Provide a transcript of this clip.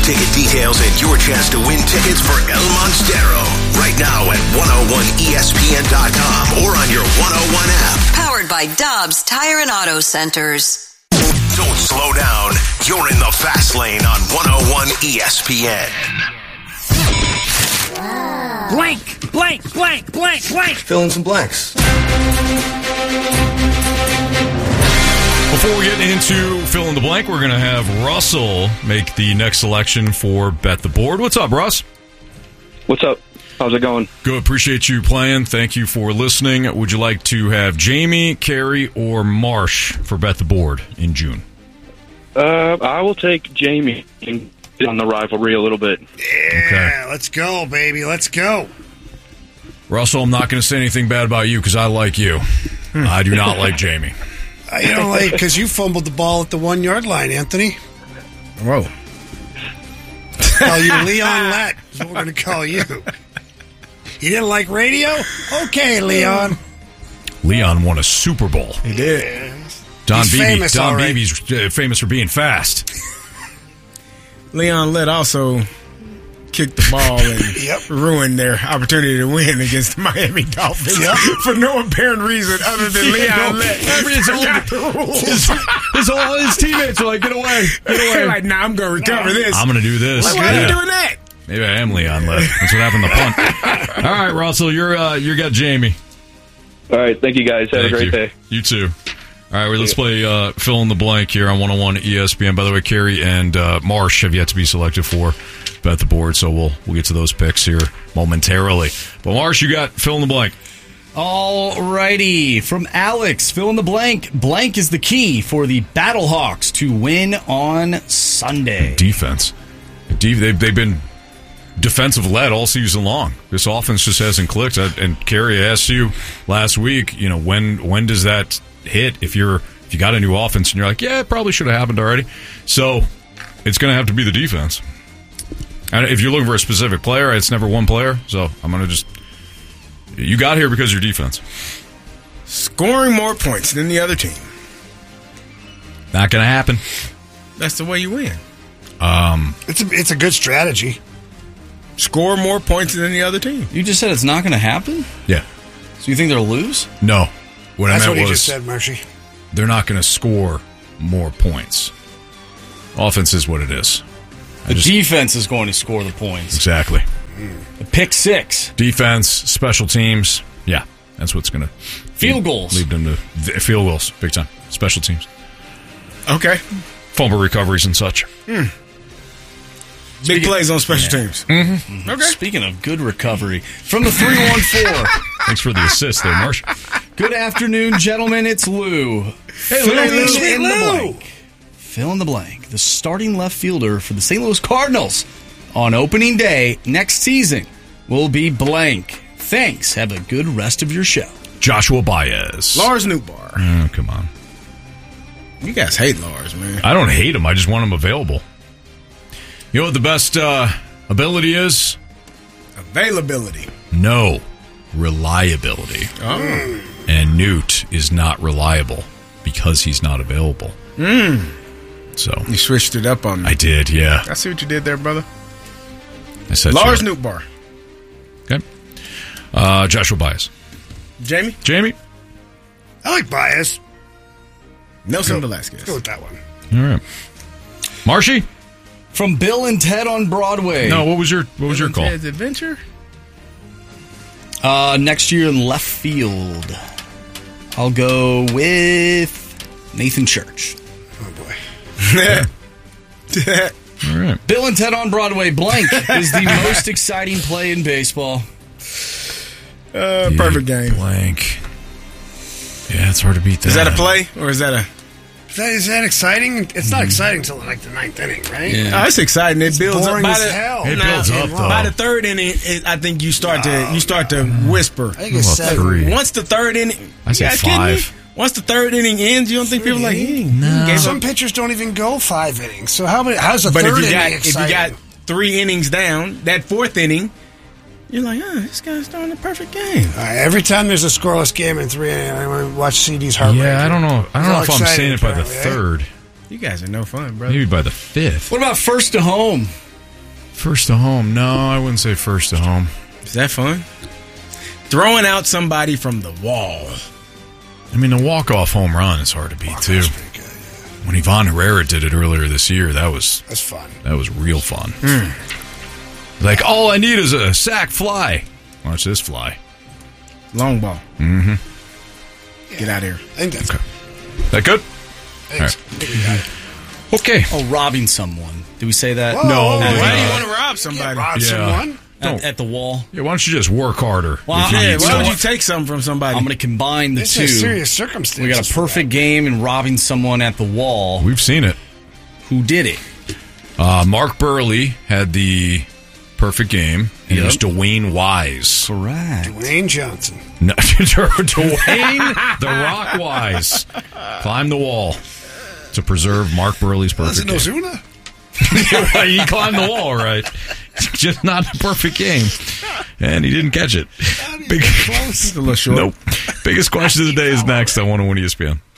ticket details and your chance to win tickets for El Monstero right now at 101ESPN.com or on your 101 app. Powered by Dobbs Tire and Auto Centers. Don't slow down. You're in the fast lane on 101 ESPN. Blank, blank, blank, blank, blank. Fill in some blanks. Before we get into fill in the blank, we're going to have Russell make the next selection for Bet the Board. What's up, Russ? What's up? How's it going? Good. Appreciate you playing. Thank you for listening. Would you like to have Jamie, Carrie, or Marsh for Bet the Board in June? I will take Jamie and get on the rivalry a little bit. Yeah, Okay. Let's go, baby. Let's go. Russell, I'm not going to say anything bad about you because I like you. I do not like Jamie. You don't like because you fumbled the ball at the 1 yard line, Anthony. Whoa. Call you Leon Lett is what we're going to call you. You didn't like radio? Okay, Leon. Leon won a Super Bowl. He did. Don He's Beebe. famous, Don all right. Beebe's famous for being fast. Leon Lett also kicked the ball and ruined their opportunity to win against the Miami Dolphins for no apparent reason other than Leon Lett. Forgot the rules. His teammates are like, get away. Like, nah, I'm going to recover this. I'm going to do this. Why are you doing that? Maybe I am Leon Lett. That's what happened to punt. All right, Russell, you got Jamie. All right, thank you guys. Have a great day. You too. All right, let's play fill in the blank here on 101 ESPN. By the way, Carrie and Marsh have yet to be selected for Bet the Board, so we'll get to those picks here momentarily. But Marsh, you got fill in the blank. All righty. From Alex, fill in the blank. Blank is the key for the Battlehawks to win on Sunday. Defense. They've been defensive led all season long. This offense just hasn't clicked. And Carrie, I asked you last week, when does that hit if you got a new offense and you're like, yeah, it probably should have happened already. So it's going to have to be the defense. And if you're looking for a specific player, it's never one player. So I'm going to you got here because of your defense. Scoring more points than the other team. Not going to happen. That's the way you win. It's a good strategy. Score more points than the other team. You just said it's not going to happen? Yeah. So you think they'll lose? No. What That's I what meant he was just said, Marshy. they're not going to score more points. Offense is what it is. The defense is going to score the points. Exactly. The pick six. Defense, special teams. Yeah, that's what's going to... Field goals. Lead them to field goals, big time. Special teams. Okay. Fumble recoveries and such. Big plays on special teams. Mm-hmm. Okay. Speaking of good recovery, from the 314. Thanks for the assist there, Marsh. Good afternoon, gentlemen. It's Lou. Hey, Fill Lou. in the blank. Fill in the blank. The starting left fielder for the St. Louis Cardinals on opening day next season will be blank. Thanks. Have a good rest of your show. Joshua Baez. Lars Nootbaar. Oh, come on. You guys hate Lars, man. I don't hate him. I just want him available. You know what the best ability is? Availability. No. Reliability. Oh. And Newt is not reliable because he's not available. So You switched it up on me. I did, yeah. I see what you did there, brother. I said Lars Nootbaar. Okay. Joshua Baez. Jamie? I like Baez. Nelson Let's Velasquez. go with that one. All right. Marshy? From Bill and Ted on Broadway. No, what was your call? Ted's Adventure? Next year in left field, I'll go with Nathan Church. Oh, boy. All right. Bill and Ted on Broadway. Blank is the most exciting play in baseball. Perfect game. Blank. Yeah, it's hard to beat that. Is that a play or is that a... Is that exciting? It's not exciting until like the ninth inning, right? Yeah. Oh, it's exciting. It builds up. Boring as hell. It builds up, though. By the third inning, I think you start to whisper. I think it's About 7. three. Once the third inning, I said you guys kidding me? 5. Once the third inning ends, you don't think people are like, No. Some pitchers don't even go 5 innings. So how's the But third if inning you exciting? got 3 innings down, that 4th inning, you're like, this guy's throwing a perfect game. All right, every time there's a scoreless game in 3 innings, I want to watch CD's heart rate. Yeah, I don't know. I don't know if I'm excited, saying it by the apparently, eh? third. You guys are no fun, brother. Maybe by the 5th. What about first to home? First to home. No, I wouldn't say first to home. Is that fun? Throwing out somebody from the wall. I mean, a walk-off home run is hard to beat, too. Pretty good, yeah. When Ivan Herrera did it earlier this year, That's fun. that was real fun. Like, all I need is a sack fly. Watch this fly. Long ball. Mm-hmm. Get out of here. I think that's Okay. That good? Thanks. I think we got it. Okay. Oh, robbing someone. Did we say that? Whoa. No. Why do you no. want to rob somebody? Rob Yeah. someone? At the wall. Yeah, why don't you just work harder? Well, if you yeah, need Why would stuff? you take something from somebody? I'm going to combine the This two. is serious circumstances. We got a for perfect game in robbing someone at the wall. We've seen it. Who did it? Mark Burley had the perfect game. It was Dwayne Wise. Correct. that. Dwayne Johnson. No, Dwayne the Rock Wise climbed the wall to preserve Mark Burley's Was perfect it game. Ozuna? He climbed the wall, right? Just not the perfect game. And he didn't catch it. It's a little short. Nope. Biggest question of the day is next on 101 ESPN.